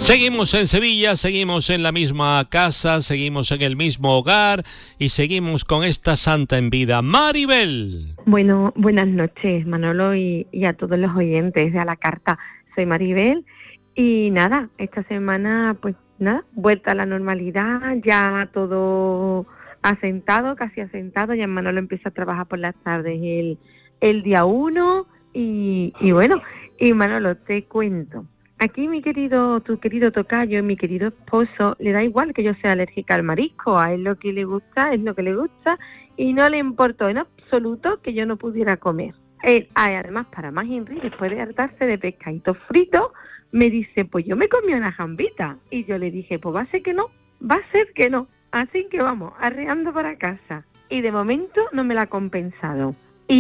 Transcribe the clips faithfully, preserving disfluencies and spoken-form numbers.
Seguimos en Sevilla, seguimos en la misma casa, seguimos en el mismo hogar y seguimos con esta santa en vida, Maribel. Bueno, buenas noches, Manolo, y, y a todos los oyentes de A la Carta. Soy Maribel y nada, esta semana pues nada, vuelta a la normalidad, ya todo asentado, casi asentado, ya Manolo empieza a trabajar por las tardes el, el día uno y, y bueno, y Manolo, te cuento. Aquí mi querido, tu querido tocayo, mi querido esposo, le da igual que yo sea alérgica al marisco, a él lo que le gusta es lo que le gusta y no le importó en absoluto que yo no pudiera comer. Él, además, para más Henry, después de hartarse de pescadito frito, me dice, pues yo me comí una jambita. Y yo le dije, pues va a ser que no, va a ser que no. Así que vamos, arreando para casa. Y de momento no me la ha compensado.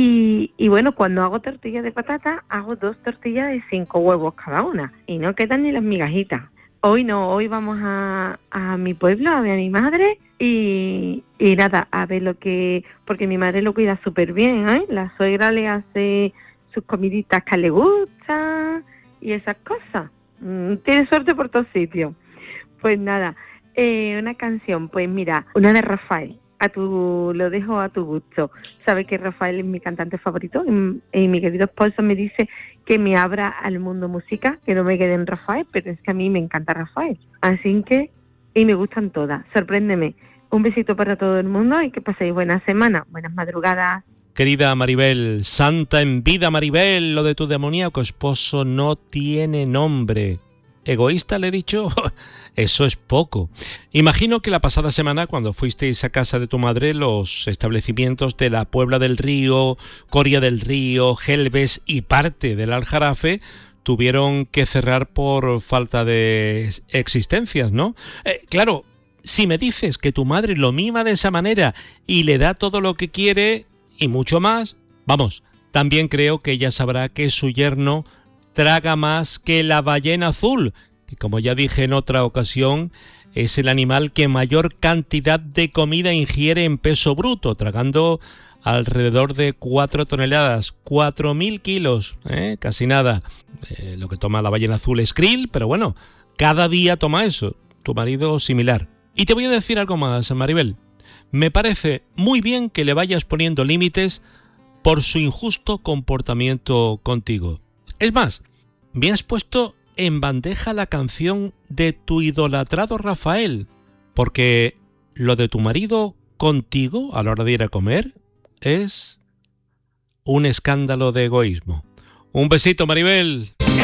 Y, y bueno, cuando hago tortillas de patata, hago dos tortillas de cinco huevos cada una. Y no quedan ni las migajitas. Hoy no, hoy vamos a, a mi pueblo, a ver a mi madre y, y nada, a ver lo que... Porque mi madre lo cuida súper bien, ¿eh? La suegra le hace sus comiditas que le gustan y esas cosas. Mm, tiene suerte por todos sitios. Pues nada, eh, una canción, pues mira, una de Rafael. A tu, lo dejo a tu gusto. Sabes que Rafael es mi cantante favorito y, y mi querido esposo me dice que me abra al mundo música, que no me quede en Rafael, pero es que a mí me encanta Rafael. Así que, y me gustan todas. Sorpréndeme. Un besito para todo el mundo y que paséis buena semana, buenas madrugadas. Querida Maribel, santa en vida Maribel, lo de tu demoníaco esposo no tiene nombre. ¿Egoísta le he dicho? Eso es poco. Imagino que la pasada semana, cuando fuisteis a casa de tu madre, los establecimientos de la Puebla del Río, Coria del Río, Gelbes y parte del Aljarafe tuvieron que cerrar por falta de existencias, ¿no? Eh, claro, si me dices que tu madre lo mima de esa manera y le da todo lo que quiere y mucho más, vamos, también creo que ella sabrá que su yerno traga más que la ballena azul, que como ya dije en otra ocasión, es el animal que mayor cantidad de comida ingiere en peso bruto, tragando alrededor de cuatro toneladas, cuatro mil kilos, ¿eh? Casi nada. Eh, lo que toma la ballena azul es krill, pero bueno, cada día toma eso. Tu marido similar. Y te voy a decir algo más, Maribel. Me parece muy bien que le vayas poniendo límites por su injusto comportamiento contigo. Es más, me has puesto en bandeja la canción de tu idolatrado Rafael, porque lo de tu marido contigo a la hora de ir a comer es un escándalo de egoísmo. Un besito, Maribel.